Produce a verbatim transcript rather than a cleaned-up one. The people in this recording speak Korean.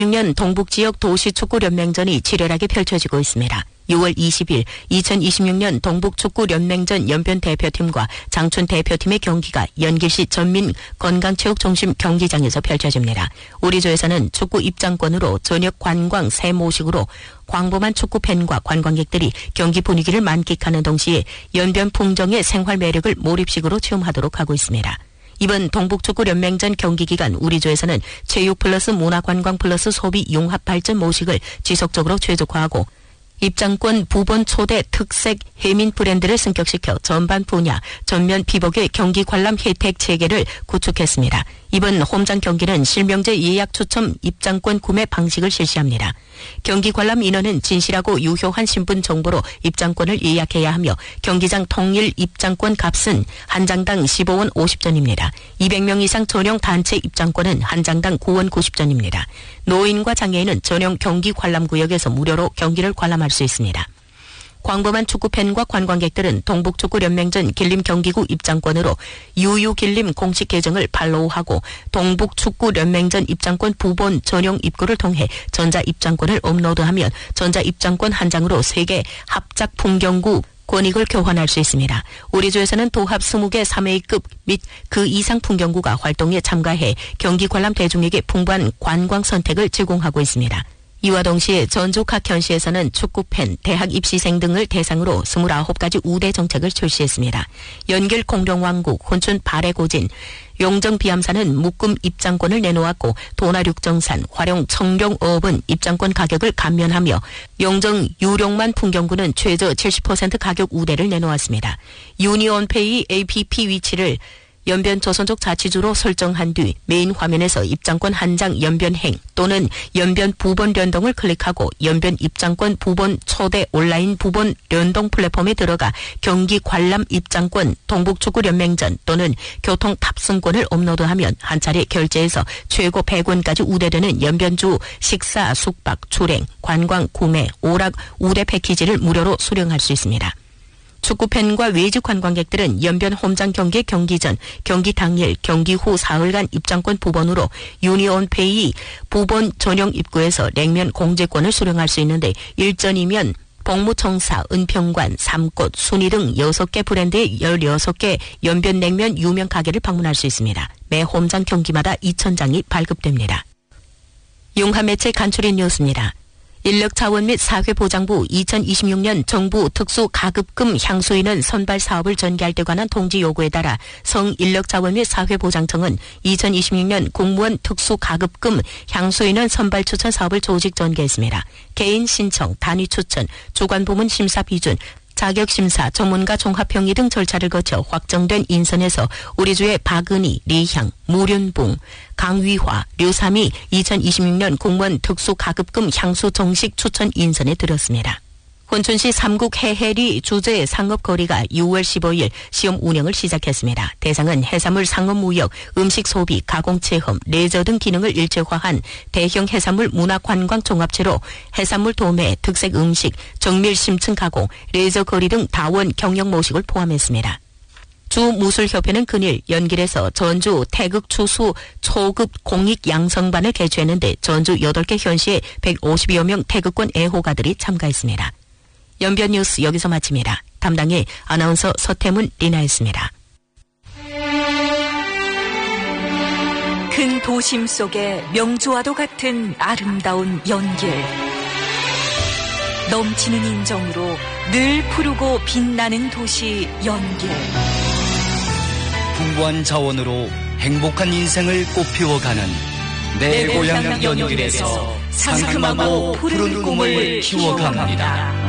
년 동북지역 도시축구연맹전이 치열하게 펼쳐지고 있습니다. 유월 이십일 이천이십육 년 동북축구연맹전 연변 대표팀과 장춘 대표팀의 경기가 연길시 전민 건강체육중심 경기장에서 펼쳐집니다. 우리 조에서는 축구 입장권으로 저녁 관광 새 모식으로 광범한 축구팬과 관광객들이 경기 분위기를 만끽하는 동시에 연변 풍정의 생활 매력을 몰입식으로 체험하도록 하고 있습니다. 이번 동북축구연맹전 경기 기간 우리 조에서는 체육 플러스 문화관광 플러스 소비 융합 발전 모식을 지속적으로 최적화하고 입장권 부본 초대 특색 해민 브랜드를 승격시켜 전반 분야 전면 피복의 경기 관람 혜택 체계를 구축했습니다. 이번 홈장 경기는 실명제 예약 추첨 입장권 구매 방식을 실시합니다. 경기 관람 인원은 진실하고 유효한 신분 정보로 입장권을 예약해야 하며 경기장 통일 입장권 값은 한 장당 십오 원 오십 전입니다. 이백 명 이상 전용 단체 입장권은 한 장당 구 원 구십 전입니다. 노인과 장애인은 전용 경기 관람 구역에서 무료로 경기를 관람할 수 있습니다. 광범한 축구팬과 관광객들은 동북축구연맹전 길림경기구 입장권으로 유유길림 공식 계정을 팔로우하고 동북축구연맹전 입장권 부본 전용 입구를 통해 전자입장권을 업로드하면 전자입장권 한 장으로 세 개 합작 풍경구 권익을 교환할 수 있습니다. 우리 조에서는 도합 이십 개 삼 A급 및 그 이상 풍경구가 활동에 참가해 경기 관람 대중에게 풍부한 관광 선택을 제공하고 있습니다. 이와 동시에 전주 각현시에서는 축구팬, 대학 입시생 등을 대상으로 이십구 가지 우대 정책을 출시했습니다. 연길 공룡왕국, 혼춘 발해고진, 용정 비암산은 묶음 입장권을 내놓았고 도나륙정산, 화룡 청룡어업은 입장권 가격을 감면하며 용정 유룡만 풍경구는 최저 칠십 퍼센트 가격 우대를 내놓았습니다. 유니온페이 에이피피 위치를 연변 조선족 자치주로 설정한 뒤 메인 화면에서 입장권 한 장 연변행 또는 연변 부본 연동을 클릭하고 연변 입장권 부본 초대 온라인 부본 연동 플랫폼에 들어가 경기 관람 입장권 동북축구연맹전 또는 교통 탑승권을 업로드하면 한 차례 결제해서 최고 백 원까지 우대되는 연변주 식사, 숙박, 출행, 관광, 구매, 오락, 우대 패키지를 무료로 수령할 수 있습니다. 축구팬과 외지 관광객들은 연변 홈장 경기 경기 전, 경기 당일, 경기 후 사흘간 입장권 부본으로 유니온페이 부본 전용 입구에서 냉면 공제권을 수령할 수 있는데 일전이면 복무청사, 은평관, 삼꽃, 순이 등 여섯 개 브랜드의 열여섯 개 연변 냉면 유명 가게를 방문할 수 있습니다. 매 홈장 경기마다 이천 장이 발급됩니다. 융합매체 간추린 뉴스입니다. 인력자원 및 사회보장부 이천이십육 년 정부 특수가급금 향수인원 선발 사업을 전개할 때 관한 통지 요구에 따라 성인력자원 및 사회보장청은 이천이십육 년 공무원 특수가급금 향수인원 선발 추천 사업을 조직 전개했습니다. 개인 신청, 단위 추천, 주관부문 심사 비준, 자격심사, 전문가 종합평의 등 절차를 거쳐 확정된 인선에서 우리 주의 박은희, 리향, 무륜붕, 강위화, 류삼이 이천이십육 년 공무원 특수가급금 향수 정식 추천 인선에 들었습니다. 혼춘시 삼국 해해리 주재 상업거리가 유월 십오일 시험 운영을 시작했습니다. 대상은 해산물 상업무역, 음식 소비, 가공체험, 레저 등 기능을 일체화한 대형 해산물 문화관광 종합체로 해산물 도매, 특색 음식, 정밀 심층 가공, 레저 거리 등 다원 경영 모식을 포함했습니다. 주무술협회는 근일 연길에서 전주 태극추수 초급 공익 양성반을 개최했는데 전주 여덟 개 현시에 백오십여 명 태극권 애호가들이 참가했습니다. 연변 뉴스 여기서 마칩니다. 담당의 아나운서 서태문 리나였습니다. 큰 도심 속에 명주와도 같은 아름다운 연길. 넘치는 인정으로 늘 푸르고 빛나는 도시 연길. 풍부한 자원으로 행복한 인생을 꽃피워가는 내 고향 연길에서 상큼하고 푸른 꿈을 키워갑니다.